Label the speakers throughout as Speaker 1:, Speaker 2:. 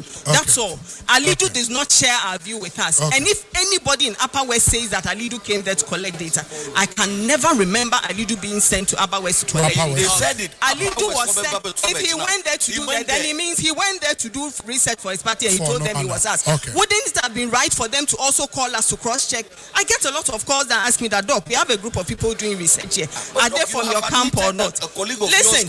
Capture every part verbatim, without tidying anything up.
Speaker 1: Okay. That's all. Alidu okay. does not share our view with us. Okay. And if anybody in Upper West says that Alidu came there to collect data, I can never remember Alidu being sent to Upper West to collect data.
Speaker 2: They said it.
Speaker 1: Alidu was sent. If he went there to do that, then it means he went there to do research for his party and he told them he was us.
Speaker 2: Okay.
Speaker 1: Wouldn't it have been right for them to also call us to cross-check? I get a lot of calls that ask me that, Doc, we have a group of people doing research here. Are they from your camp or not? Listen,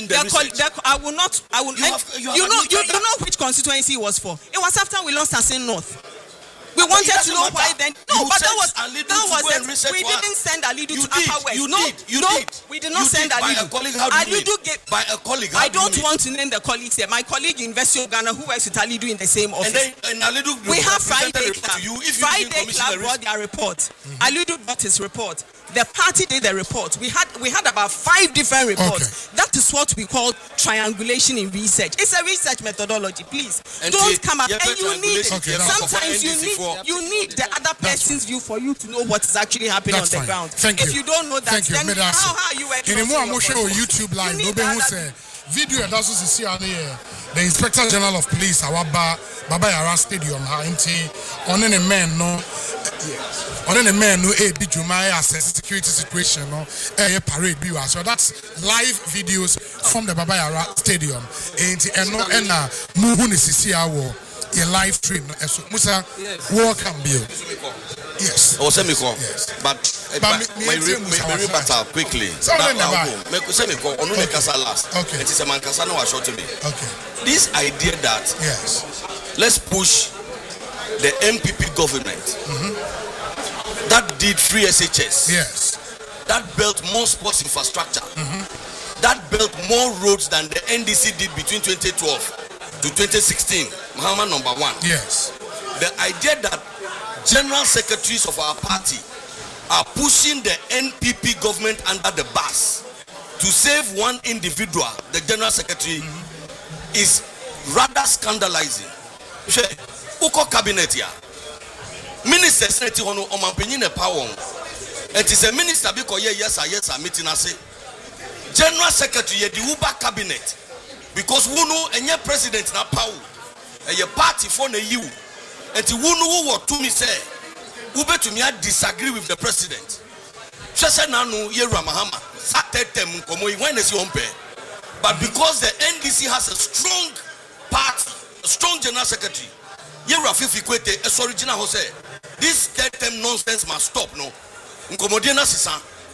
Speaker 1: I will not. I will. You, have, you, you know. You, you know which constituency it was for. It was after we lost Asin North. We wanted to know why then. No, but that was that was it. We didn't send Alidu to Upper West.
Speaker 2: You
Speaker 1: no,
Speaker 2: did. You
Speaker 1: no,
Speaker 2: did.
Speaker 1: we did not send Alidu. Alidu gave by a colleague. I don't want to name the colleagues here. My colleague in University of Ghana who works with Alidu in the same office. And then, and Alidu we have Friday Club. Friday Club brought their report. Mm-hmm. Alidu got his report. The party did the report. We had we had about five different reports. Okay. That is what we call triangulation in research. It's a research methodology. Please and don't come up. And you need okay, sometimes you need you need the other person's view for you to know what is actually happening
Speaker 2: That's
Speaker 1: on the
Speaker 2: fine.
Speaker 1: ground.
Speaker 2: Thank
Speaker 1: if
Speaker 2: you.
Speaker 1: you don't know that,
Speaker 2: Thank
Speaker 1: then
Speaker 2: you.
Speaker 1: how, how are you working?
Speaker 2: In more show YouTube live, no be who say video that's what you see on here. The Inspector General of Police, Awaba Baba Yara Stadium, M T on any man no. On any man no a big assess security situation no a parade view. So that's live videos from the Baba Yara Stadium. And no and uh Muhuni Sisi Awo a live stream. So Musa welcome Bill. Yes.
Speaker 3: Oh, semi call. Yes. But my my battle quickly. Make semi call on the casa last.
Speaker 2: Okay.
Speaker 3: It is a man casa no short to me.
Speaker 2: Okay.
Speaker 3: This idea that
Speaker 2: yes,
Speaker 3: let's push the M P P government
Speaker 2: mm-hmm.
Speaker 3: that did free S H S.
Speaker 2: Yes.
Speaker 3: That built more sports infrastructure.
Speaker 2: Mm-hmm.
Speaker 3: That built more roads than the N D C did between twenty twelve to twenty sixteen. Muhammad number one.
Speaker 2: Yes.
Speaker 3: The idea that general secretaries of our party are pushing the N P P government under the bus to save one individual, the general secretary, mm-hmm. is rather scandalizing. Uko cabinet here. Minister Senate hono omanpenyin ne power. It is a minister because yes sir yes sir meeting ase. General secretary ye the Uber cabinet because who know enye president na power. Eye party for na you. And who know what to me say. Ube to me I disagree with the president. Shese na no ye Ramahama. Satetem komo when is your but because the N D C has a strong party, a strong general secretary, ye Rafifi Kwete, a original Jose. This third term nonsense must stop, no. Nkomodiena sisa.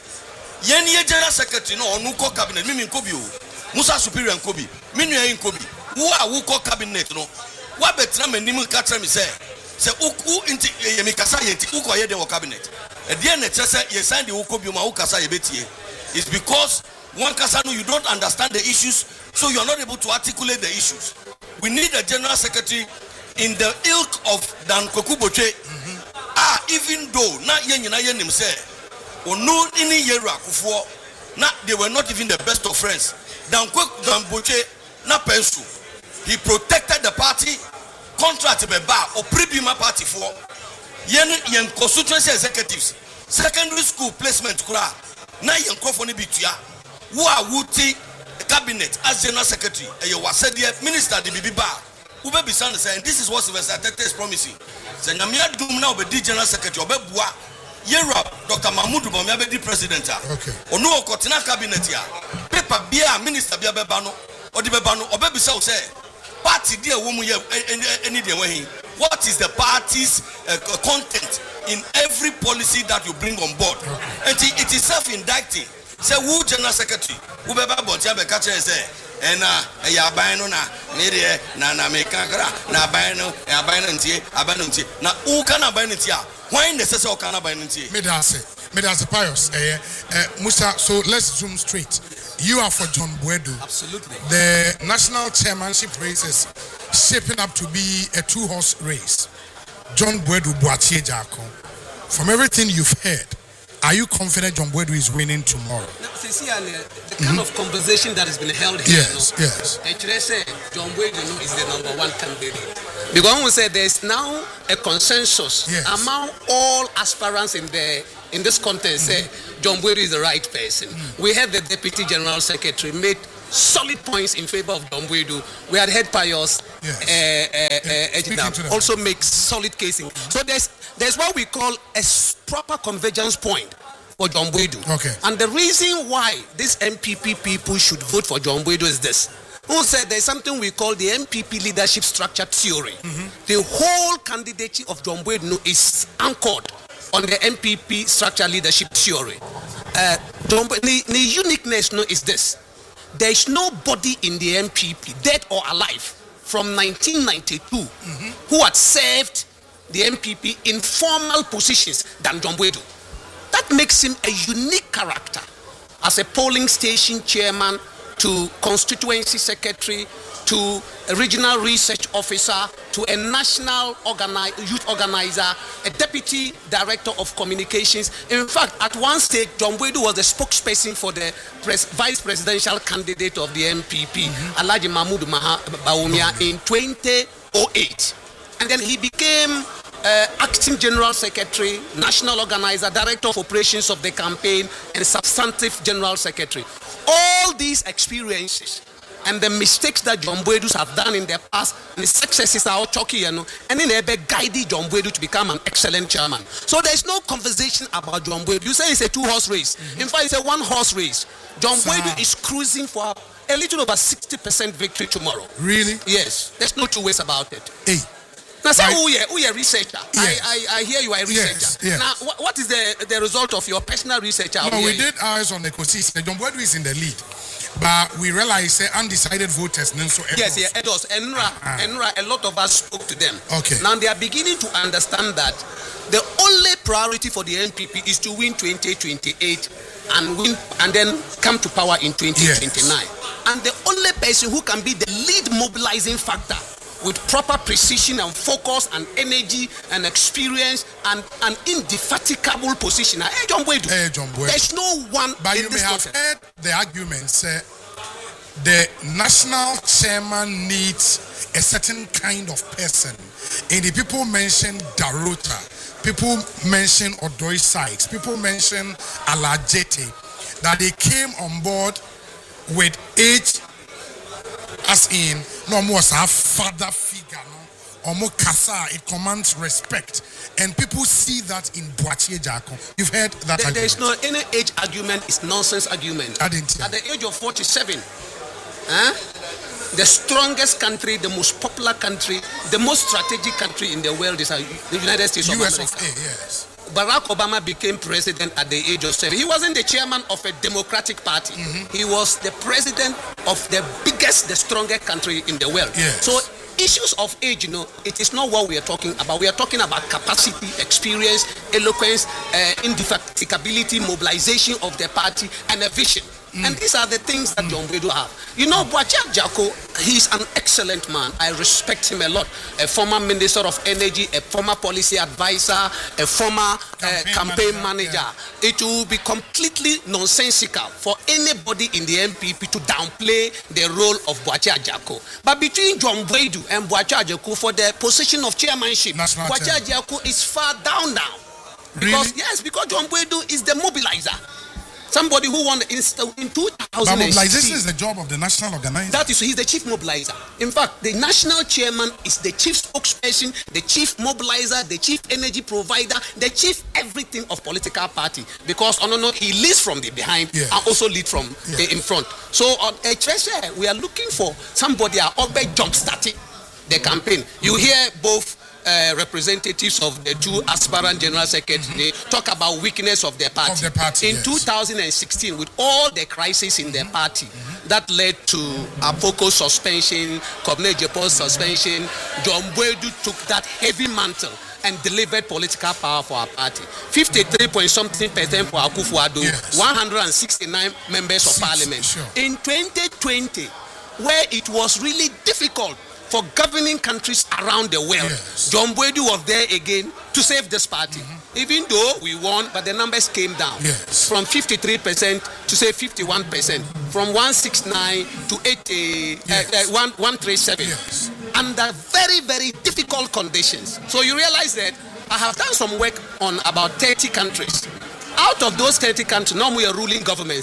Speaker 3: Yen ye general secretary no onuko cabinet. Mimi nkobi o. Musa superior nkobi. Minu ye nkobi. Who are who call cabinet no? What betra me nimu katra mi say. Say who inti ye mi kasa ye inti who ko ye de wo cabinet. E dey na tse say ye sign the ukobi ma who kasa ye betie. It's because one Kasano, you don't understand the issues, so you're not able to articulate the issues. We need a general secretary in the ilk of Dan Kokuboche. Mm-hmm. Ah, even though na yen na yen him say, or no any yera kufuo, na they were not even the best of friends. Dan Kokuboche na pensu. He protected the party, contract be bar or pribima party for yen yen constituency executives, secondary school placement kura. Na yen krofoni bitua. Who are Wuti cabinet as general secretary? And you said the minister the Bibi Bar. Who be saying this is what Sylvester Tete is promising. Say Namia Doom now be the general secretary. Obe Bua Yera Doctor Mahmoud Bamia be the president.
Speaker 2: Okay.
Speaker 3: Or no Kotina cabinet ya. Paper Bia minister Bia Bebano or the Bebano or Baby South say party dear woman any day when what is the party's uh, content in every policy that you bring on board? Okay. And it is self-indicting. Say who general secretary who be about ya be catch say and uh ya ban no na me de na na me kankara na ban no ya ban no ntie aban no ntie na who can ban ntie a why necessary can ban ntie
Speaker 2: me da say me da say Pius eh eh Musa. So let's zoom straight. You are for John Boadu.
Speaker 4: Absolutely.
Speaker 2: The national chairmanship race is shaping up to be a two horse race. John Boadu Boatie Jako. From everything you've heard, are you confident John Boadu is winning tomorrow?
Speaker 4: Now, sincerely, the kind mm-hmm. of conversation that has been held here,
Speaker 2: yes,
Speaker 4: you know,
Speaker 2: yes.
Speaker 4: actually say John Boadu is the number one candidate. Because we say there is now a consensus
Speaker 2: yes.
Speaker 4: among all aspirants in the in this contest. Mm-hmm. Say John Boadu is the right person. Mm-hmm. We had the Deputy General Secretary made solid points in favor of John Boydu. We had heard Pius
Speaker 2: yes.
Speaker 4: uh, uh, uh, also make solid casing. Mm-hmm. So there's there's what we call a proper convergence point for John Boydu.
Speaker 2: Okay.
Speaker 4: And the reason why these M P P people should vote for John Boydu is this. Who said there's something we call the M P P leadership structure theory. Mm-hmm. The whole candidacy of John Boydu is anchored on the M P P structure leadership theory. Uh, the, the uniqueness no, is this. There is nobody in the M P P, dead or alive, from nineteen ninety-two, mm-hmm. who had served the M P P in formal positions than John Boydu. That makes him a unique character as a polling station chairman, to constituency secretary, to a regional research officer, to a national organi- youth organizer, a deputy director of communications. In fact, at one stage, John Boydu was the spokesperson for the pres- vice presidential candidate of the M P P, mm-hmm. Alhaji Mahmoud Bawumia, in twenty oh eight. And then he became uh, acting general secretary, national organizer, director of operations of the campaign, and substantive general secretary. All these experiences and the mistakes that John Boydu have done in the past, and the successes are all chalky, you know, and then they guided John Boydu to become an excellent chairman. So there is no conversation about John Boydu. You say it's a two-horse race. Mm-hmm. In fact, it's a one-horse race. John Sir. Boydu is cruising for a little over sixty percent victory tomorrow.
Speaker 2: Really?
Speaker 4: Yes. There's no two ways about it.
Speaker 2: Hey.
Speaker 4: Now, say, who are you a researcher?
Speaker 2: Yes.
Speaker 4: I, I, I hear you are a researcher.
Speaker 2: Yes, yes.
Speaker 4: Now, what, what is the, the result of your personal research?
Speaker 2: No, we did ours on the ecosystem. John Boydu is in the lead. But we realized uh, undecided voters. So
Speaker 4: yes, yeah, Edos. Enra, uh-huh. Enra, a lot of us spoke to them.
Speaker 2: Okay.
Speaker 4: Now they are beginning to understand that the only priority for the N P P is to win twenty twenty-eight and win and then come to power in twenty twenty-nine. Yes. And the only person who can be the lead mobilizing factor with proper precision and focus and energy and experience and an indefatigable position. Hey, John Boydu.
Speaker 2: Hey, John Boydu.
Speaker 4: There's no one
Speaker 2: but
Speaker 4: in
Speaker 2: you
Speaker 4: this
Speaker 2: may have
Speaker 4: concept.
Speaker 2: heard the arguments. Uh, the national chairman needs a certain kind of person. And the people mention Darota. People mention Odoi Sykes. People mention Alajete. That they came on board with age, as in no more a father figure, no, or more kasa. It commands respect, and people see that in Boakye Jarko. You've heard that.
Speaker 4: There,
Speaker 2: argument.
Speaker 4: There is no any age argument. It's nonsense argument.
Speaker 2: I didn't.
Speaker 4: At the age of forty-seven, huh? The strongest country, the most popular country, the most strategic country in the world is the United States of
Speaker 2: U S
Speaker 4: America.
Speaker 2: Of A, yes.
Speaker 4: Barack Obama became president at the age of seven. He wasn't the chairman of a Democratic Party. Mm-hmm. He was the president of the biggest, the strongest country in the world.
Speaker 2: Yes.
Speaker 4: So issues of age, you know, it is not what we are talking about. We are talking about capacity, experience, eloquence, uh, indefatigability, mobilization of the party, and a vision. Mm. And these are the things that John Boydu have. You know, Boakye Jarko, he's an excellent man. I respect him a lot. A former Minister of Energy, a former policy advisor, a former campaign, uh, campaign manager. manager. Yeah. It will be completely nonsensical for anybody in the M P P to downplay the role of Boakye Jarko. But between John Boydu and Boakye Jarko for the position of chairmanship, Boakye Jarko is far down now. Because,
Speaker 2: really?
Speaker 4: Yes, because John Boydu is the mobilizer. Somebody who won in, in two thousand sixteen.
Speaker 2: But mobilization is the job of the national organizer.
Speaker 4: That is, he's the chief mobilizer. In fact, the national chairman is the chief spokesperson, the chief mobilizer, the chief energy provider, the chief everything of political party. Because, oh no, no, he leads from the behind yes. and also lead from yes. the in front. So, on a treasure, we are looking for somebody who always jump-starting the campaign. You hear both Uh, representatives of the two aspirant general secretaries mm-hmm. talk about weakness of the party.
Speaker 2: Of the party
Speaker 4: in
Speaker 2: yes.
Speaker 4: two thousand sixteen, with all the crises in mm-hmm. the party, mm-hmm. that led to Apoko suspension, Kobne Jepo's suspension, John Boydu took that heavy mantle and delivered political power for our party. fifty-three point something percent for Akufo-Addo, yes. one hundred sixty-nine members of Six, parliament.
Speaker 2: Sure.
Speaker 4: In twenty twenty, where it was really difficult for governing countries around the world,
Speaker 2: yes.
Speaker 4: John Boydu was there again to save this party. Mm-hmm. Even though we won, but the numbers came down
Speaker 2: yes.
Speaker 4: from fifty-three percent to say fifty-one percent, from one sixty-nine to eighty, yes. uh, uh, one thirty-seven,
Speaker 2: yes.
Speaker 4: under very, very difficult conditions. So you realize that I have done some work on about thirty countries. Out of those thirty countries, now we are ruling governments.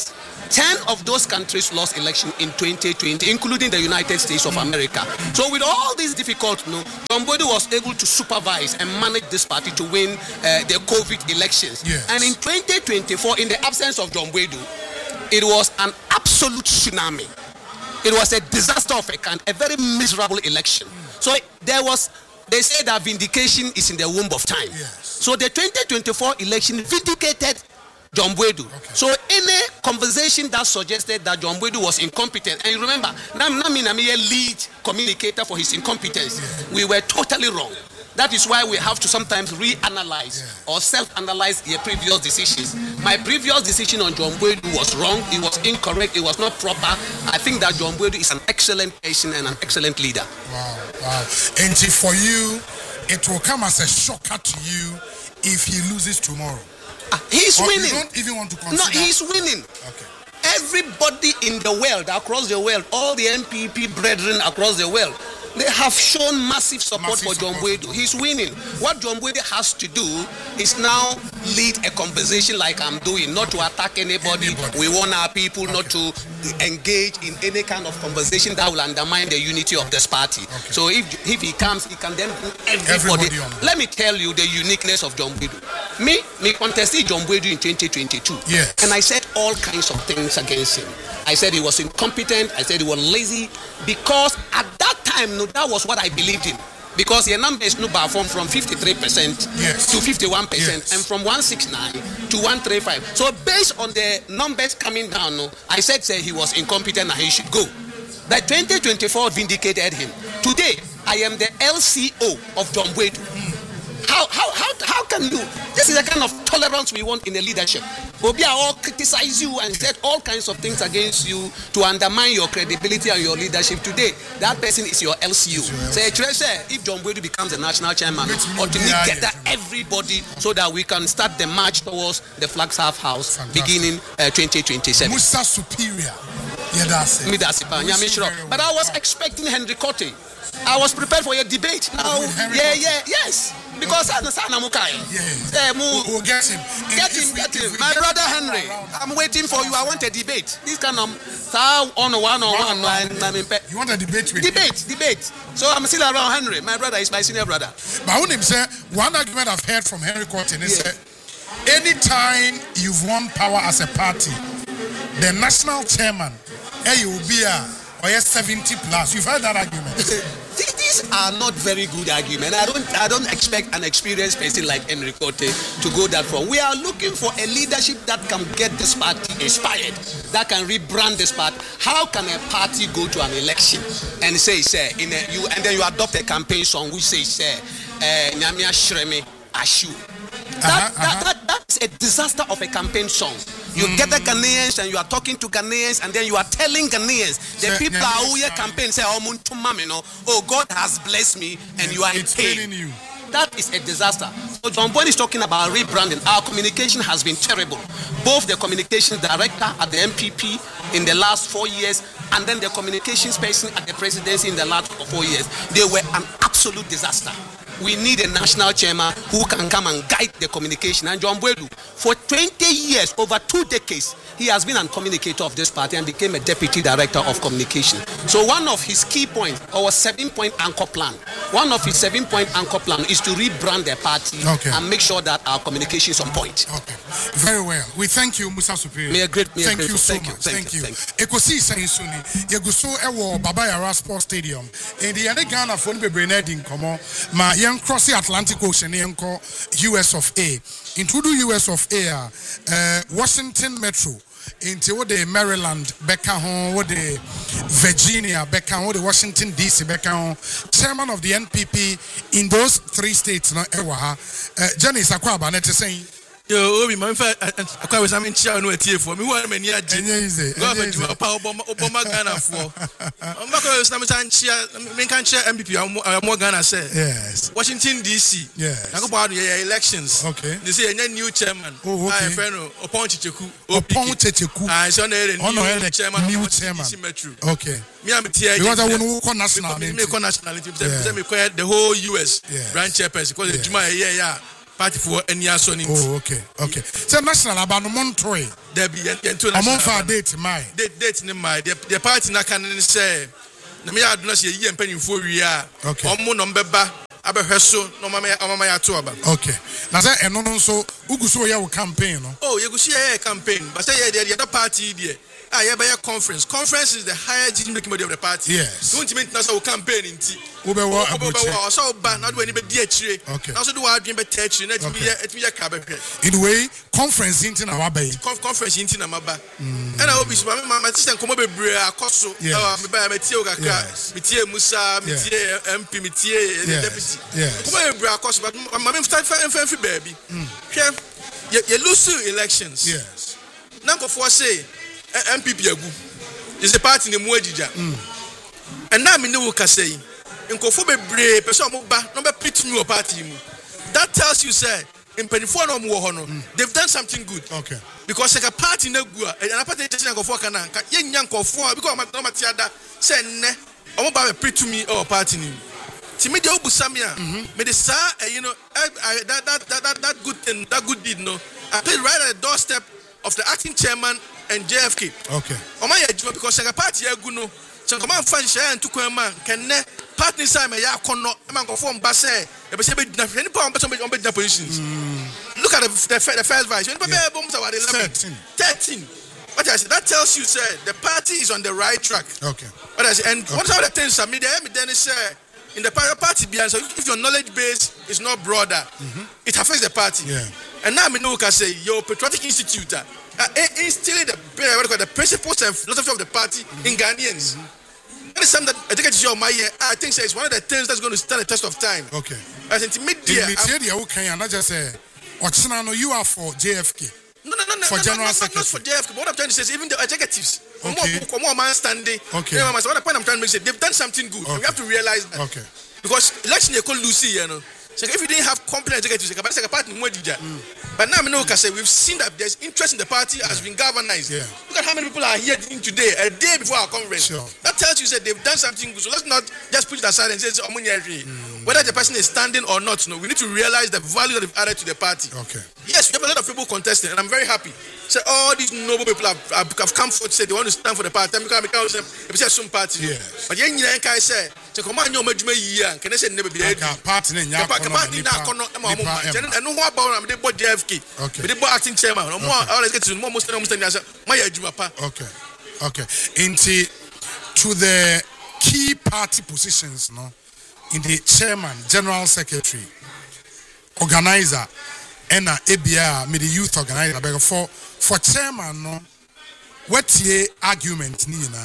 Speaker 4: ten of those countries lost election in twenty twenty, including the United States of America. So with all these difficulties, no, John Boydu was able to supervise and manage this party to win uh, the COVID elections.
Speaker 2: Yes.
Speaker 4: And in twenty twenty-four, in the absence of John Boydu, it was an absolute tsunami. It was a disaster of a kind, a very miserable election. So there was, they say that vindication is in the womb of time.
Speaker 2: Yes.
Speaker 4: So the twenty twenty-four election vindicated John Boydu. Okay. So any conversation that suggested that John Boydu was incompetent, and you remember, Nami Nami a lead communicator for his incompetence, yeah. we were totally wrong. That is why we have to sometimes reanalyze yeah. or self-analyze your previous decisions. My previous decision on John Boydu was wrong, it was incorrect, it was not proper. I think that John Boydu is an excellent person and an excellent leader.
Speaker 2: Wow, wow. And for you, it will come as a shocker to you if he loses tomorrow.
Speaker 4: Uh, he's
Speaker 2: or
Speaker 4: winning.
Speaker 2: You don't even want to consider.
Speaker 4: No, he's winning.
Speaker 2: Okay.
Speaker 4: Everybody in the world, across the world, all the M P P brethren across the world, they have shown massive support massive for John Boydu. He's winning. What John Boydu has to do is now lead a conversation like I'm doing, not to attack anybody. anybody. We want our people okay. not to engage in any kind of conversation that will undermine the unity of this party. Okay. So if if he comes, he can then bring everybody. everybody Let me tell you the uniqueness of John Boydu. Me, me contested John Boydu in twenty twenty-two.
Speaker 2: Yes.
Speaker 4: And I said all kinds of things against him. I said he was incompetent. I said he was lazy. Because at that time, no, that was what I believed in. Because the numbers no perform from fifty-three percent
Speaker 2: yes.
Speaker 4: to fifty-one percent
Speaker 2: yes.
Speaker 4: and from one sixty-nine to one thirty-five. So based on the numbers coming down, no, I said say he was incompetent and he should go. But twenty twenty-four vindicated him. Today, I am the L C O of John Boydu. How, how, how, how can you? This is the kind of tolerance we want in the leadership. Obia all criticize you and said all kinds of things against you to undermine your credibility and your leadership. Today, that person is your L C O. Say, if John Boydu becomes the national chairman, or to gather everybody so that we can start the march towards the Flagstaff House Fantastic. beginning uh, twenty twenty-seven.
Speaker 2: Musa Superior. Yeah, that's it.
Speaker 4: But I was expecting Henry Kote. I was prepared for your debate. Now, yeah, yeah, yes. Because I understand Namukai.
Speaker 2: Yeah, we'll get him.
Speaker 4: Get him, get him. My brother Henry, I'm waiting for you. I want a debate. This kind of on one on one.
Speaker 2: You want a debate with
Speaker 4: Debate, debate. So I'm still around Henry. My brother is my senior brother.
Speaker 2: But I wouldn't say one argument I've heard from Henry Cotton is that anytime you've won power as a party, the national chairman, you will be a or yes, seventy plus. You've heard that argument.
Speaker 4: These are not very good arguments. I don't I don't expect an experienced person like Henry Kote to go that far. We are looking for a leadership that can get this party inspired, that can rebrand this party. How can a party go to an election and say, say, in a, you and then you adopt a campaign song which says, say, Nyamia Shreme Ashu. That, uh-huh, uh-huh. that, that, that's a disaster of a campaign song. You mm. get the Ghanaians and you are talking to Ghanaians and then you are telling Ghanaians, the people who your campaign say, oh, God has blessed me and yes, you are in pain. You. That is a disaster. So John Boydu is talking about rebranding. Our communication has been terrible. Both the communications director at the M P P in the last four years and then the communications person at the presidency in the last four years, they were an absolute disaster. We need a national chairman who can come and guide the communication. And John Boydu, for twenty years, over two decades, he has been a communicator of this party and became a deputy director of communication. So one of his key points, our seven-point anchor plan, one of his seven-point anchor plan is to rebrand the party okay. and make sure that our communication is on point.
Speaker 2: Okay, very well. We thank you, Musa Superior.
Speaker 4: May a great, may
Speaker 2: thank
Speaker 4: a
Speaker 2: you so
Speaker 4: thank
Speaker 2: much.
Speaker 4: You, thank,
Speaker 2: thank
Speaker 4: you.
Speaker 2: you. Ekosi saying suni. Yeguso ewo Baba Yara Sports Stadium. And the other Ghana phone be brenading komo. Ma yen cross the Atlantic Ocean yenko U S of A. Into the U S of A, uh, Washington Metro. Into what the Maryland, Becca home, what the Virginia, Becca home, the Washington D C, Becca home, chairman of the N P P in those three states. No, Ewa, Jenny Sakwaba, net saying.
Speaker 5: Yo, Obi, my friend, I was having chair no T for me. What many are you? Go back to Power Obama Ghana for. I'm not going to stand chair, make chair M P P. I'm more Ghana say.
Speaker 2: Yes.
Speaker 5: Washington D C.
Speaker 2: Yes.
Speaker 5: I go about the elections.
Speaker 2: Okay.
Speaker 5: They say a new chairman.
Speaker 2: Oh, okay.
Speaker 5: I friend upon Chicheku.
Speaker 2: Upon Chicheku.
Speaker 5: I saw the new chairman.
Speaker 2: New chairman. Okay.
Speaker 5: Me, I'm here.
Speaker 2: Because I want to national.
Speaker 5: Me, me nationality. Me, the whole U S branch chairperson. Because the Juma, yeah, yeah. party for any answer.
Speaker 2: Oh, okay, okay. So national about no Montoy.
Speaker 5: There be into
Speaker 2: a month for date my
Speaker 5: date date in my the party na can say. Na me aduna se yi empanyin fo wi a. Omo no mbeba abehweso no mama mama ya to aba.
Speaker 2: Okay. Na say eno no so uguso ya wo campaign no.
Speaker 5: Oh, you go see a campaign, but say the other party there. Ah, yeah, by a conference. Conference is the highest decision-making body of the party.
Speaker 2: Yes.
Speaker 5: Don't you mean that's our campaign in tea?
Speaker 2: Ube wa abuche.
Speaker 5: So bad, not when you be D H A.
Speaker 2: Okay.
Speaker 5: Also do I dream be T H A. Let me let me cabe.
Speaker 2: In the way, conference into na wabe.
Speaker 5: Conference into na maba. And I hope my my sister come be brave akoso. Ah, me ba me tie okaka. Me tie Musa, me tie M P, me tie deputy.
Speaker 2: Yes.
Speaker 5: Come be brave akoso, but my me start for baby. Hwem, you lose elections.
Speaker 2: Yes.
Speaker 5: Nanko for say M P P agu is the party in the Muadija. And now me know what say. In Kofo bebre, person mo ba no be pit new party mu. That tells you say in twenty-four no mo hono. They've done something good.
Speaker 2: Okay.
Speaker 5: Because like a party na gu and a party just Kofo kana ka yen yan Kofo because no matiada say ne omo ba be pit me or party ni. Ti me dey obusamia. Me dey sa you know that that that that good thing that good deed no. I played right at the doorstep of the acting chairman and J F K.
Speaker 2: Okay.
Speaker 5: Oma ye juma because the party agu no. So come on fan share and to man can ne partner side me ya kono e man go form ba say e be say be na any power be on be positions. Look at the the, the first vice. You know yeah. Be
Speaker 2: thirteen.
Speaker 5: thirteen. What I say that tells you say the party is on the right track.
Speaker 2: Okay.
Speaker 5: What I say and
Speaker 2: okay.
Speaker 5: What are the things that me there me then say in the party behind so if your knowledge base is not broader, mm-hmm. it affects the party.
Speaker 2: Yeah.
Speaker 5: And now me know can say your patriotic institute uh, instilling the what do call the principles and philosophy of the party mm-hmm. in Ghanaians. Mm-hmm. That is something that I think it's your my I think say it's one of the things that's going to stand the test of time.
Speaker 2: Okay.
Speaker 5: As in media.
Speaker 2: In media, okay, and I just say, Ochina, no, you are for J F K.
Speaker 5: No, no, no, no,
Speaker 2: for
Speaker 5: no,
Speaker 2: general
Speaker 5: no,
Speaker 2: secretary.
Speaker 5: Not for J F K. But what I'm trying to say is even the executives.
Speaker 2: Okay.
Speaker 5: More man standing.
Speaker 2: Okay.
Speaker 5: You know, what the point I'm trying to make is they've done something good. Okay. And we have to realize that.
Speaker 2: Okay.
Speaker 5: Because election they call Lucy, you know. So if you didn't have competent executives, like a party, mm. But now we know say we've seen that there's interest in the party has yeah. been galvanized. Yeah. Look at how many people are here today, a day before our conference.
Speaker 2: Sure.
Speaker 5: That tells you that they've done something good. So let's not just put it aside and say mm. whether the person is standing or not. No, we need to realize the value that they've added to the party.
Speaker 2: Okay.
Speaker 5: Yes, we have a lot of people contesting, and I'm very happy. So all these noble people have, have, have come forward to say they want to stand for the party. I'm going to say some party.
Speaker 2: Yes.
Speaker 5: But you can say, so come on, you're my year. Can I say never be a
Speaker 2: party?
Speaker 5: Party now, and no more about them. They bought J F K.
Speaker 2: Okay.
Speaker 5: They bought acting chairman. No more. I want to get to more. Most of them say, my Jumapa.
Speaker 2: Okay. Okay. Into to the key party positions, no, in the chairman, general secretary, organizer. And a B R, me the youth organizer, but for for chairman, no, what's the argument, Nina?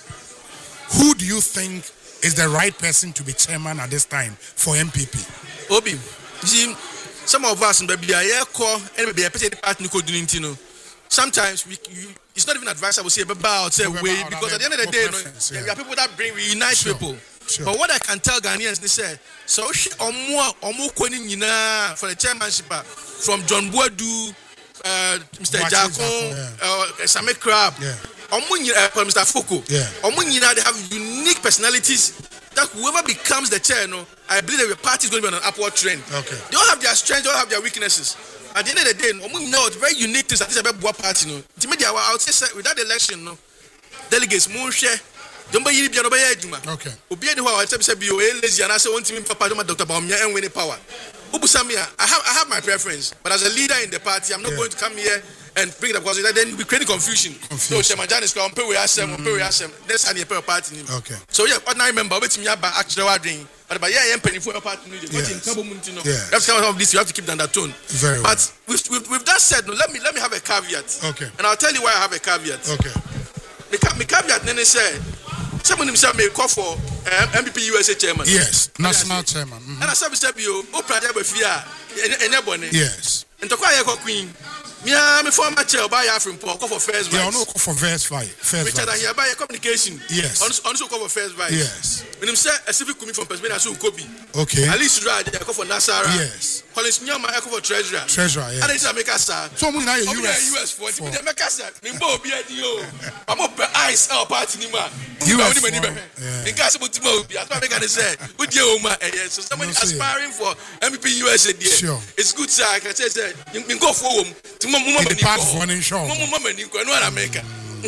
Speaker 2: Who do you think is the right person to be chairman at this time for M P P?
Speaker 5: Obi, Jim, some of us in the B R call and maybe a petty partner could do it, you know. Sometimes we, you, it's not even advisable to say about or say wait because at the end of the day, no, yeah. there are people that bring we unite sure. people. Sure. But what I can tell Ghanaians, they say, so or more or more for the chairmanship from John Boadu, uh, Mister Jacko, uh, Same Crab, or Mister Foucault.
Speaker 2: Yeah.
Speaker 5: They have unique personalities that whoever becomes the chair, no, I believe that the party is going to be on an upward trend.
Speaker 2: Okay.
Speaker 5: They all have their strengths, they all have their weaknesses. At the end of the day, we know it's very unique things that this about Boa party. No, I would say with that election, no, delegates, more share. Don't be you no be
Speaker 2: okay.
Speaker 5: Obi any how I say be you lazy and I say one team papa Doctor Baumia and win power. Ubusamia, I have I have my preference, but as a leader in the party, I'm not yeah. going to come here and bring it up because then we create confusion.
Speaker 2: Confusion.
Speaker 5: So Shemajan is going to pay we ask them, pay we ask them. That's how you pay a party.
Speaker 2: Okay.
Speaker 5: So yeah, what I remember, but me about actually wording, but but yeah, I'm paying for a party.
Speaker 2: Yes.
Speaker 5: Yes. That's kind of this. You have to keep down that tone.
Speaker 2: Very
Speaker 5: but
Speaker 2: well.
Speaker 5: with, with with that said, no, let me let me have a caveat.
Speaker 2: Okay.
Speaker 5: And I'll tell you why I have a caveat.
Speaker 2: Okay.
Speaker 5: The caveat then say. Someone himself may call for um, M P P U S A chairman.
Speaker 2: Yes, national chairman. Mm-hmm. And
Speaker 5: I said, Mister Bio, who planted with fear, and
Speaker 2: yes.
Speaker 5: And to quiet a queen. Me, I'm a former chair by African Paul, call for first vice.
Speaker 2: Yeah, no, call for first vice. First
Speaker 5: vice. Richard, by communication.
Speaker 2: Yes.
Speaker 5: Also, call for first vice.
Speaker 2: Yes.
Speaker 5: When him say a civic committee from Pennsylvania, so Kobe.
Speaker 2: Okay.
Speaker 5: At least right, I call for Nasara.
Speaker 2: Yes.
Speaker 5: Collins Nyama, I call for treasurer.
Speaker 2: Treasurer, yes.
Speaker 5: And it's a make us.
Speaker 2: So, I'm going to
Speaker 5: U S. U S for it. Make us. Me, Bo, be a deal. I'm up. eyes our party ni ma.
Speaker 2: You are
Speaker 5: in case of Timo, that's what I can say. With you, so somebody aspiring for M P P U S A.
Speaker 2: Sure.
Speaker 5: It's good, sir. I can say, you can go for home. To Mama,
Speaker 2: the part of one in show.
Speaker 5: Mama, you can know America.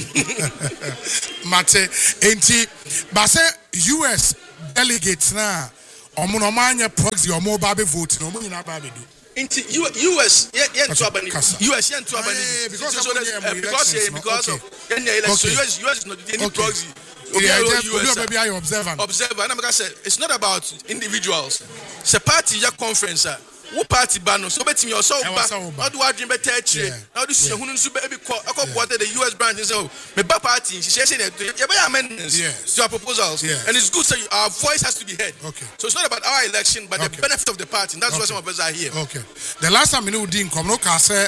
Speaker 2: Mate, enti, but say U S delegates now. Omunomanya proxy or mobile vote. No money na baby do.
Speaker 5: Into U S, yeah, yeah, to Albany. U S, yeah, to Albany.
Speaker 2: Because
Speaker 5: so
Speaker 2: of
Speaker 5: uh, because yeah, because of yeah, election. So U S, U S is not any proxy.
Speaker 2: Yeah, just maybe I observe.
Speaker 5: Observe. And I'm gonna say it's not about individuals. It's a party ya conference. What party ban? So bet me also. How do I dream better? How do you see who knows baby? I got what the U S branch is. Oh, me ba party. She says that you have amendments to our proposals, and it's good. So our voice has to be heard.
Speaker 2: Okay.
Speaker 5: So it's not about our election, but the benefit of the party. And that's why some of us are here.
Speaker 2: Okay. The last time we knew didn't come. No, say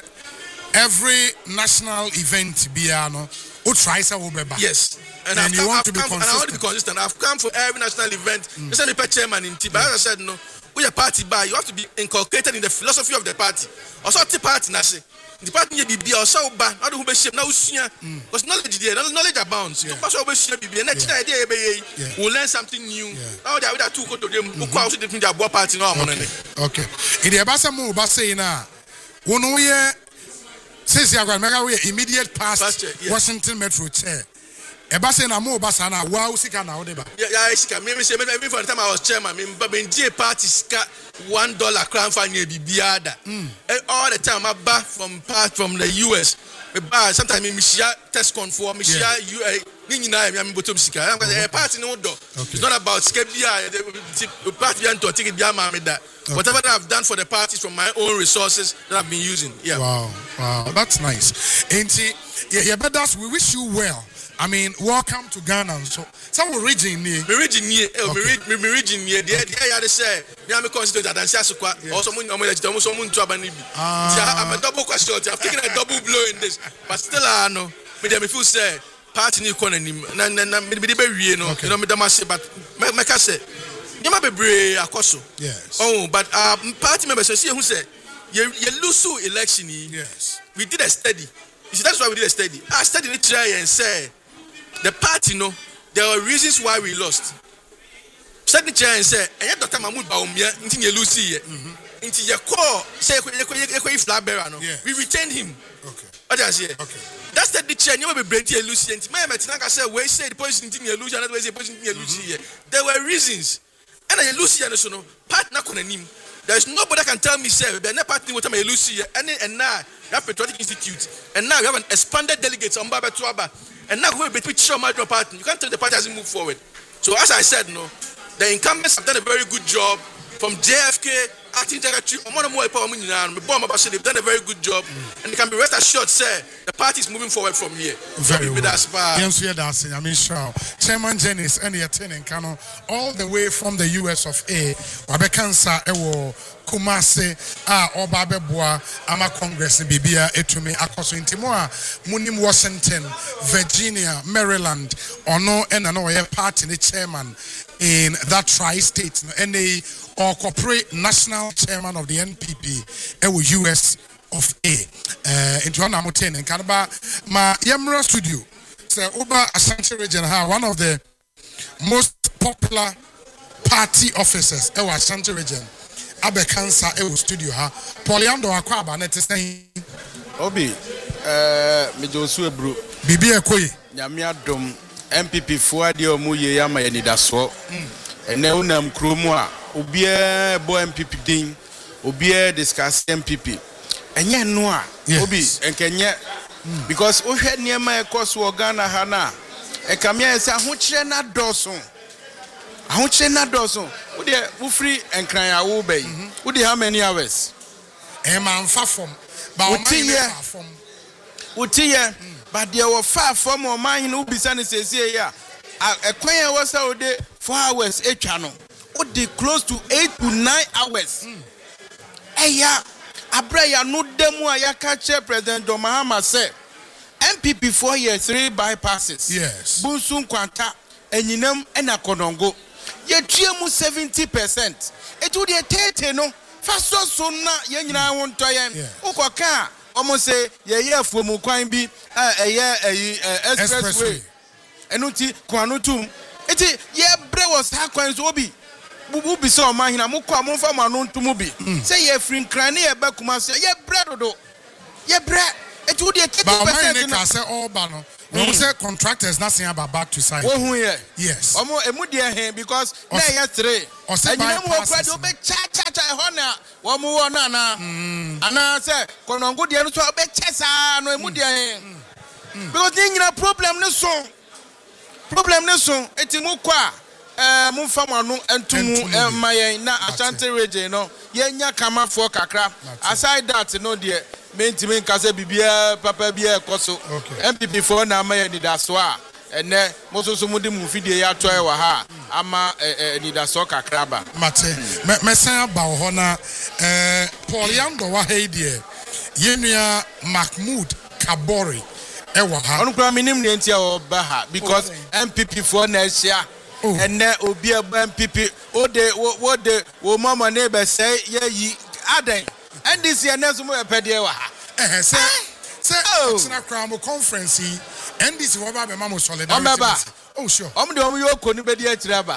Speaker 2: every national event be ano. Who tries to obey?
Speaker 5: Yes. And,
Speaker 2: and
Speaker 5: I've
Speaker 2: you
Speaker 5: come,
Speaker 2: want
Speaker 5: I've
Speaker 2: to be
Speaker 5: come,
Speaker 2: consistent.
Speaker 5: And I want to be consistent. I've come for every national event. Mm. It's not the chairman in T. But as I said, no, we are party by. You have to be inculcated in the philosophy of the party. Also, the party, Nasi. The party may be also bad. How do we shape now? Because knowledge there, knowledge abounds. You pass over shape. And next idea, we'll learn something new. Now they are two go to them. Who cause the thing about party now?
Speaker 2: Okay. In the Abasamu, Basena, one year. Since you are going to immediate past Washington Metro chair. Ebase na mo basa na wa usika na odeba.
Speaker 5: Yeah, yeah, usika. Me me say me for the time I was chairman, me but me J party ska one dollar crown for nye bibiada. All the time I buy from part from the U S. Me buy sometimes me share test con for me share U A. Ni nyina me am bottom sika. I'm going party no do. It's not about ska bia the party and to take bia ma me that. Whatever that I've done for the parties from my own resources that I've been using. Yeah.
Speaker 2: Wow. Wow. That's nice. Auntie, yeah, yeah, but that's we wish you well. I mean, welcome to Ghana. So, some region here.
Speaker 5: Me region here. Me me region here. There, there, yeah, they say. Me am a constituent that dancer so quite. Also, someone, someone, someone to abandon me. I'm a double question. I've taken a double blow in this, but still, I know. Me dem feel say party ni kona ni na na na me be wie no. You know me dem say, but me me ka say. You might be brave, akoso.
Speaker 2: Yes.
Speaker 5: Oh, but uh, party members say who say you you lose election.
Speaker 2: Yes.
Speaker 5: We did a study. You see, that's why we did a study. I studied it try and say. The party, no, there are reasons why we lost. Study chair and say, and yet Doctor Mahmoud Baumia, until you lose here, until you call, say, flag bearer, no, we retained him.
Speaker 2: Okay.
Speaker 5: What does he say?
Speaker 2: Okay.
Speaker 5: That's the chair, you will be Brent here, Lucy, and my Matinaka said, where say the person in you lose, another way, the person in Lucy here. There were reasons. And I Lucy and so, part not on him. There's nobody that can tell me, sir, but not party what I'm Lucy, and now you have Patriotic Institute, and now you have an expanded delegates on Baba Tuaba. And now we're between show my party. You can't tell the party hasn't moved forward. So as I said, no, the incumbents have done a very good job. From J F K, acting directory, they've done a very good job. Mm. And they can be rest assured, sir, the party is moving forward from here.
Speaker 2: Very well.
Speaker 5: Yes,
Speaker 2: we are dancing. I mean, sure. Chairman Jennings and the attending Kano, all the way from the U S of A, Wabekansa, Ewo, Kumase, ah, Obabeboa, Ama Congress, Bibia, Etume, Akoso Intimoa, Munim Washington, Virginia, Maryland, or no, and another party, the chairman in that tri-state, and they or corporate national chairman of the N P P, Ewo U S of A, uh, in Joanna Moten and Kanaba, ma Yamra studio, so Oba Ashanti region, one of the most popular party officers, Ewo Ashanti region. Abe cancer e studio ha Poliando akwaba na tesen
Speaker 6: Obi eh me Josu ebru
Speaker 2: bibi ekoyi
Speaker 6: nyame adom M P P fo ade omu ye ya ma ye nidaso ene unam kromu a obi e bo M P P din obi e discuss M P P enye no a obi enkenye because o hwe niema e koso Ghana ha na e kamia se ahokyere na doso ahokyere na doso wo de wo free enkran ya wo bay wo de how many hours
Speaker 2: e man fa form ba o man fa form
Speaker 6: wo tie but there were far from o man no bisa ne sese ya ekwan ya wo sa wo de four hours etwa no wo de close to eight to nine hours eya abra ya no demu a ya ka che President John Mahama say M P P four years three bypasses
Speaker 2: yes
Speaker 6: bunsun kwanta enyinam ena kodongo ye tuemu seventy percent etu de tete no faso so na ye nyina ho ntoyen ukoka omo say ye ye afuomu kwan bi eh ye expressway enuti kwanu tum eti ye bre was ha kwan so obi bubu bi so ma hina mo kwa mo fa ma no ntum bi say ye free kran ye ba kuma so ye bre dodo ye bre eti wo de thirty percent
Speaker 2: na say all ba no we say contractors not saying about back to site
Speaker 6: wo hu ye
Speaker 2: yes
Speaker 6: omo emu de he because na ye three anyina mo kwa de obe cha cha cha ho na wo mo wo na na ana say konongo de no so obe chesa no emu de he because nyina problem ne so problem ne so eti mo kwa eh mo fa mo anu entumu mayen na Ashanti region no ye nya kama for kakra aside that no de mentimi nkase bibia papa bia ekoso M P P for na mayen ni daso a ene mo so so mo de mu fidie ya to e wa ha ama ni daso kakra ba
Speaker 2: mate me san ba ho na eh Paul Yando wa heidie yenua Mahmoud Kabori e wa ha
Speaker 6: onu kwa minim ne ntia o ba ha because M P P for na ehia ene obi e M P P o de wo de wo mama ne be say ye yi aden and this year next mo epede wa ha
Speaker 2: eh say say na crowd conference and this wo ba be mama solidarity oh sure
Speaker 6: om de om yo ko ni be di akira ba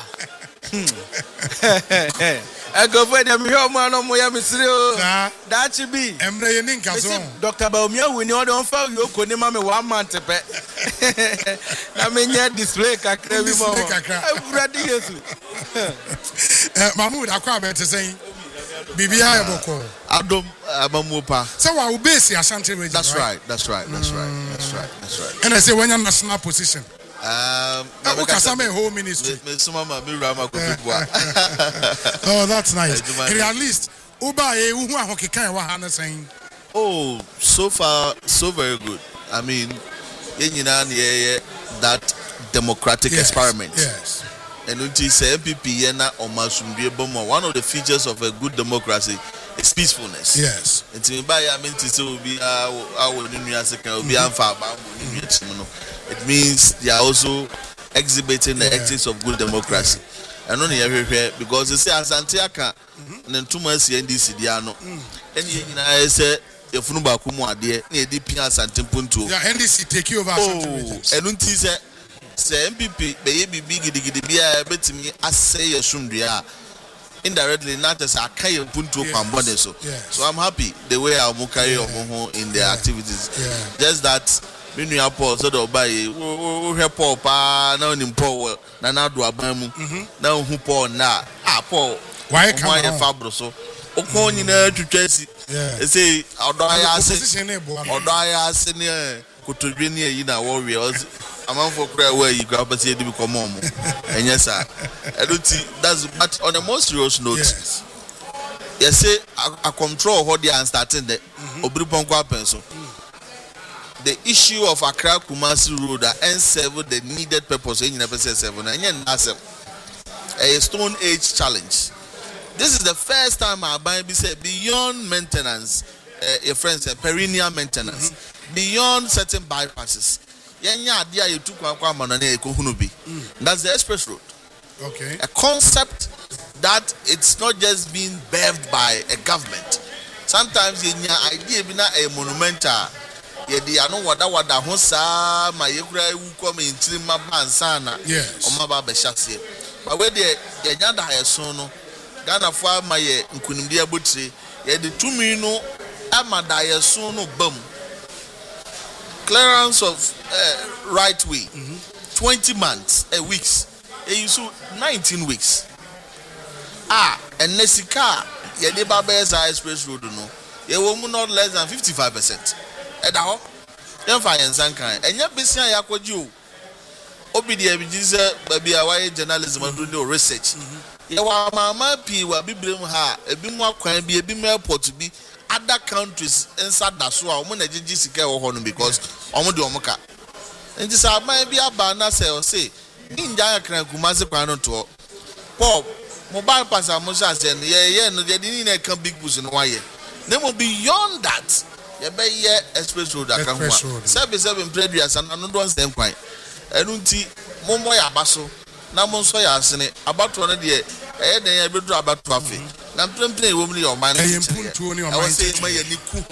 Speaker 6: I go for them here man no mo ya misiri o that should be
Speaker 2: emre ye ni nka so
Speaker 6: Doctor Baumia we ni o don fa yo ko ni ma me one month pe na me nya display kakra bi mo everybody yesu
Speaker 2: eh Mahmoud akwa be te say bibia eboko
Speaker 7: Adom Amamupa.
Speaker 2: So we will base Ashanti region.
Speaker 7: That's right. That's right. That's right. That's right. That's right.
Speaker 2: And I say when your national position.
Speaker 7: Um,
Speaker 2: uh, Kasame whole ministry. Oh, that's nice. And at least Uba e who are hokikan wa hana saying.
Speaker 7: Oh, so far so very good. I mean, that democratic
Speaker 2: yes,
Speaker 7: experiment.
Speaker 2: Yes.
Speaker 7: And when you say M P P yena omasumbi bomo, one of the features of a good democracy is peacefulness.
Speaker 2: Yes.
Speaker 7: It's me by I mean to say will be our will be unfair. It means they are also exhibiting the yeah. ethics of good democracy. And only everywhere because they say Asante Aka and then two months N D C Diano. And you know say if you back home there, near D P Asante Punto.
Speaker 2: Yeah, N D C take you over.
Speaker 7: Oh, and don't say say M P P baby big gidi be a bet me I say a shundria. Indirectly, not as I carry Punto Pambone so. So I'm happy the way I will carry on in their activities. Just that. When you are poor, so do buy. We have poor pa now in poor. Na na do abamu. Now who poor na? Ah poor.
Speaker 2: Why come on?
Speaker 7: Fabro so. Oko nyina twetwesi. Say odaya ase. Odaya ase ne kotodwe ne yi na warrior. Amanfo kra where you grab say dey become mom. Enye sa. Eluti that's but on a more serious note. Yes. You say I control how they are starting the obri ponko apenso. The issue of Accra Kumasi Road that N seven the needed purpose in seven and a stone age challenge. This is the first time I buy beyond maintenance, a friend said perennial maintenance, mm-hmm. beyond certain bypasses. That's the express road.
Speaker 2: Okay.
Speaker 7: A concept that it's not just being birthed by a government. Sometimes in your idea be not a monumental. Yedi ano wada wada ho saa ma yekura ewu kom intiri maba ansana
Speaker 2: yes
Speaker 7: o maba be hyase ba we de yenya da yeso no Ghana fo ama ye nkunimdi abotire yedi tumi no ama da yeso no bam clearance of uh, right way mm-hmm. twenty months a weeks e use nineteen weeks ah and nesika yedi baba esa express road no ye wo mu not less than fifty-five percent Eda ho dem fa yensan kan enya besia yakoji o obi de abijise babi a why journalism and do research ye wa mama pi wa bibrem ha ebi mu akwan bi ebi mu airport bi other countries inside that so a omo na gigi sika wo ho no because omo de omo ka enti sa man bi aba na say o say inja akran Kumasi kwan no to pop mobile pass amoja say ye ye no de ni na kan big bush no why nemo beyond that ye be ye express road akranwa seven seven previous and no don same kwan enunti mommo ya baso na mo nso ya asene abato no de e den ya bedu abato afi na prempren e wo mu ni o man
Speaker 2: e yempuntuo ni o man
Speaker 7: say ma ye ni ku ho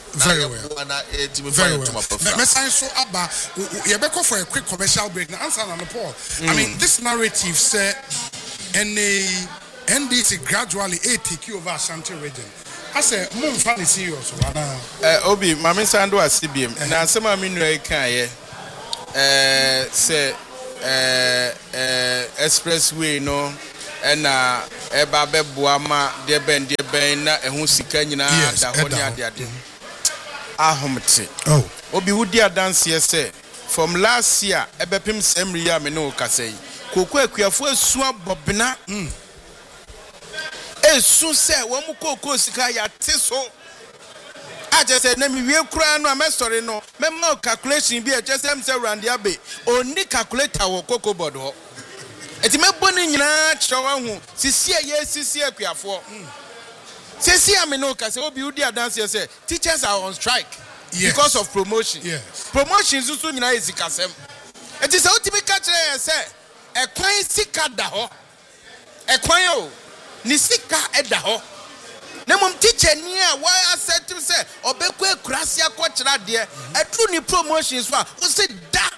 Speaker 2: Very well. Very well. Mesan so aba you be for a quick commercial break. Now answer on the Paul. I mean this narrative say any N D C gradually a take over Ashanti region. I say mum fan is serious.
Speaker 6: Eh Obi, mama sando asibiem. Na asema mi nua kan ye. Eh say eh eh expressway no na eba beboa ma de ben de ben na ehun sika nyina da ho ne ade ade. Ahomte.
Speaker 2: Oh.
Speaker 6: Obi wudi adanse say from last year ebepim semri ya me no kasai. Koku akuafo asu abobena. Mm. Esu say wo mu koku sika ya teso. I just said na mi wie kura no amesori no. Me ma calculation bi e just am say randi abe. Oni calculator wo koku board ho. Eti me boni nyina kyewa hu sisi ye sisi akuafo. Sisi ameno ka say obi udi adanse say teachers are on strike yes. because of promotion.
Speaker 2: Yes.
Speaker 6: Promotion zuzu nyina ezikasem. Eti say otimi ka kire say ekwan sika da ho. Ekwan o ni sika eda ho. Na mum teacher ni a why accept say obekwa ekurase akokira de edu ni promotion so a wo say da.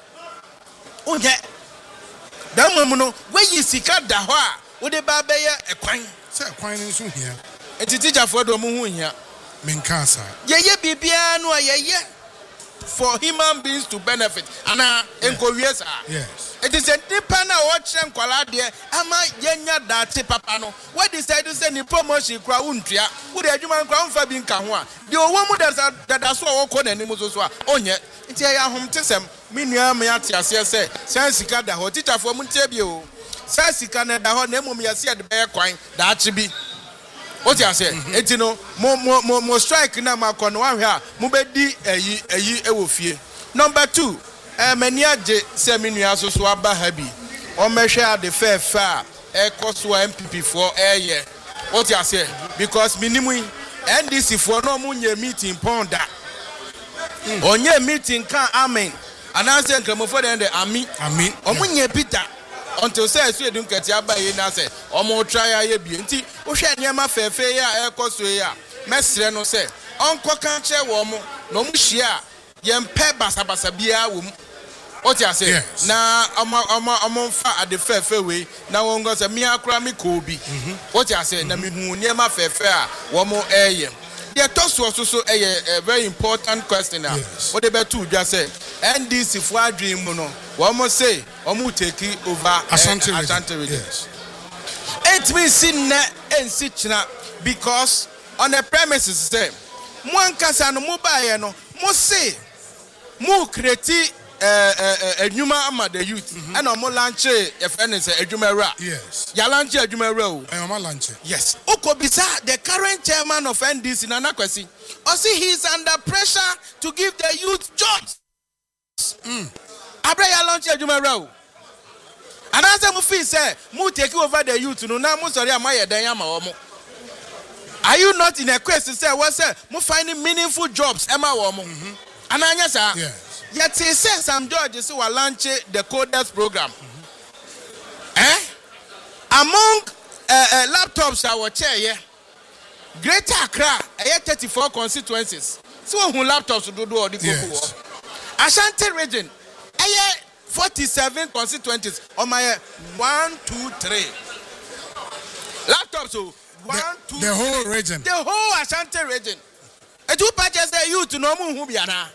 Speaker 6: Onye da mum no we yi sika da ho a wo de ba be ye ekwan.
Speaker 2: Say ekwan ni so hia.
Speaker 6: Eti teacher for do mu hu hia.
Speaker 2: Menkasa.
Speaker 6: Ye ye bibia no ye ye for human beings to benefit. Ana enkowie sa.
Speaker 2: Yes.
Speaker 6: It is a deeper na wo kire nkwala de ama yenya date papa no. We decide to say ni promotion kra untua. Wo de adwuma nkra unfa bi nka ho a. De owo mu da da so wo ko na ni mu so so a onye. Nti ya homtesem me nua me ate ase se sensika da ho teacher for mu ntie bi o. Sensika na da ho na emom ya se de be kwan da achi bi. What you say? Eti no mo mo mo mo strike na makọ no ahwe a mo be di eyi eyi ewo fie. Number two, eh mani age se menua so so aba ha bi. O mehwe ade fe fe a e koso M P P for eye. What you say? Because minimum N D C for no mo nye meeting ponda. Onye meeting kan amen. Ananse nkramofo de de ami.
Speaker 2: Amen.
Speaker 6: O mo nye Peter. Until say so edun kati abaye na say omo try aye bi nti wo hwe niam afefe ya ekoso ya mesre no say onko kan che wo mo no mo hia ye mpe basabasa bia wo mu o ti ase na omo omo omo fa ade fefe we na won go say me akura me ko bi o ti ase na me hu niam afefe a wo mo eye the toso so so a very important question now. What about two just say N D C for dream no one must say omu take over
Speaker 2: Ashanti
Speaker 6: region. Yes. It means sin na ensichna because on the premises say one kasa no mobile no mo say mo create a Juma ama the youth and omo launch a friend is a Juma ra.
Speaker 2: Yes.
Speaker 6: Ya launch a Juma ra.
Speaker 2: Omo launch.
Speaker 6: Yes. Okobisa the current chairman of N D C Nana Kwesi. Also he is under pressure to give the youth jobs. Mm. Abra ya launch a Juma ra. And as I feel say mo take over the youth no na mo sorry am aye dan ama omo. Are you not in a quest to say what say mo finding meaningful jobs ema wo mo? Ananya sa.
Speaker 2: Yes.
Speaker 6: Yet he says some judges who are launching the coders program. Mm-hmm. Eh? Among uh, uh, laptops I will chair, yeah. Greater Accra, I have thirty-four constituencies. So who laptops do do all the yes. Ashanti region, I have forty-seven constituencies on my uh, one, two, three. Laptops, so one,
Speaker 2: the,
Speaker 6: two,
Speaker 2: the whole
Speaker 6: three.
Speaker 2: region.
Speaker 6: The whole Ashanti region. And two patches there you to know who be ana.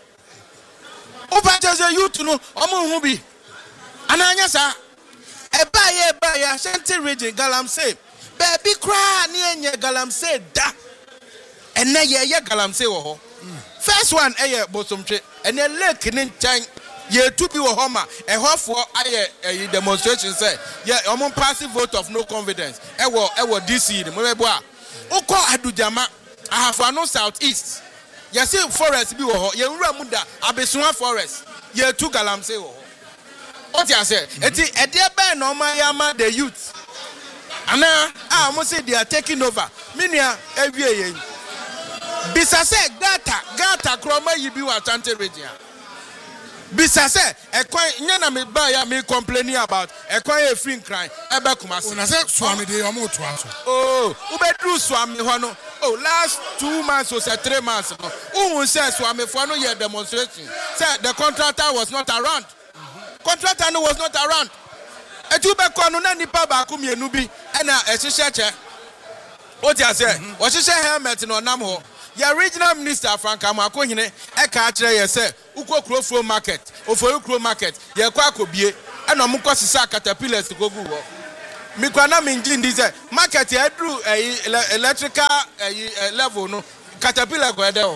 Speaker 6: Opa just you to know omo hu bi ananya sa e ba ye ba ya Ashanti region galamsey baby cry ni enye galamsey da ene ye ye galamsey wo ho first one e ye bosomtwe ene lake ni nchan ye tu bi wo ho ma e hofo aye demonstration say ye omo passive vote of no confidence e wo e wo D C mo be bo a ukọ Adujama ahafo no south east. Yes, forest be wo ye nwura mu da abesuwa forest ye tu galamsey wo what you say eti e de be no ma ya ma the youth ana ah mo say they are taking over minia ewie ye bisa say gata gata kroma yi bi wa Ashanti region bisa say ekwan nya na me ba ya me complaining about ekwan e free crime e be Kumasi
Speaker 2: una say swami de omo to aso
Speaker 6: oh u be dru swami ho no Oh, last two months or three months. Who says so? I'm a for no year demonstration. Said the contractor was not around. Mm-hmm. Contractor was not around. A two back on any paba kumi nubi and a shisha. What you say? What you say? Helmet no namho. Your regional minister Frank Amakohine, a catcher, you say, Uko Crofro market, or for Ukro market, your quaco be, and I'm going to say caterpillars to go Google. Mikwana Minjin is a market, I drew a electrical level, no caterpillar go there.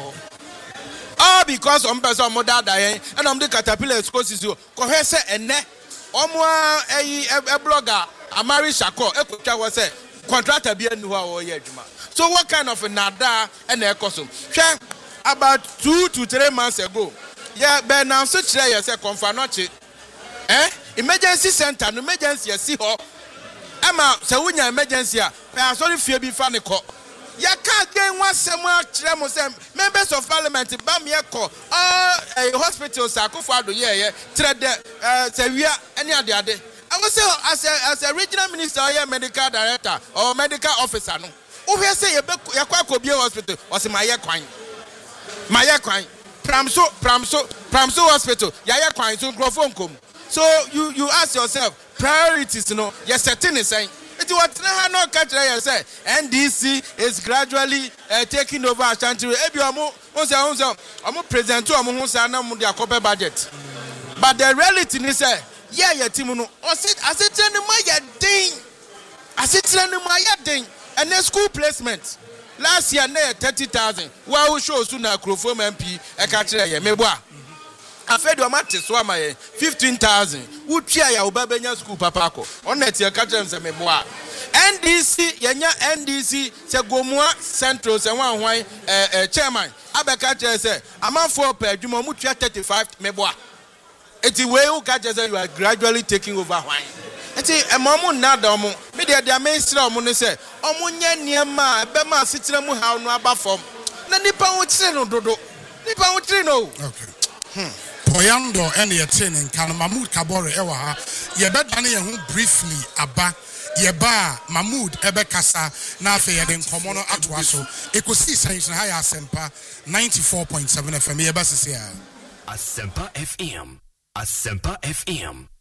Speaker 6: All because on person mother dying, and I'm the caterpillar causes you, Cohese and ne, Omwa a blogger, a Mary Shako, a kucha was a contractor be a new yejuma. So what kind of a nada and a costume? About two to three months ago, yeah, but now such day as a confanoche, eh? Emergency center, emergency, see her. Emma, so when your emergency, I sorry fear be funny call. Ya can't get one somewhere, Tremosem, members of parliament, Bamiako, all a hospital, Sakofado, yeah, yeah, trade, uh, Sevilla, any other day. I was say, as a, as a regional minister, or medical director, or medical officer, no. Who say you could be hospital was my year coin. My year coin. Pramso, Pramso, Pramso hospital, Yaya coin to grow phone come. So you, you ask yourself, priorities, you know, you're certain is saying. It was not catch I say. N D C is gradually uh, taking over Ashanti. Ebiomo, Onza, I'm present to Amunsana Mudia Copper budget. But the reality is, uh, yeah, yeah, Timono, I said, I said, Maya ding. I said, Maya ding. And then school placement. Last year, near thirty thousand. Wow, show soon a crew from M P, a catcher, Meboa. I fed your match, Swama, fifteen thousand. Would cheer your Babanya school, Papaco. On that, your catcher and Meboa. N D C, Yanya N D C, Segomua, Central, and one wine, uh, chairman. Abacatcher said, I'm on four per Jumomutia thirty-five, Meboa. It's the way you catches you are gradually taking over wine. Eti emamu nadomo me de dia mainstream mo ne se omunye niema be ma sitire mu ha no aba fom na nipa wo tire no dodo nipa wo tire no
Speaker 2: okay hmm Poyando and your training kan Mahmoud Kabore e wa ha ye be dane ye ho briefly aba ye ba Mahmoud ebe kasa na afa ye den komo no atoa so ekosi sanction ha ya Asempa ninety-four point seven F M ye ba sese ya
Speaker 8: Asempa F M Asempa F M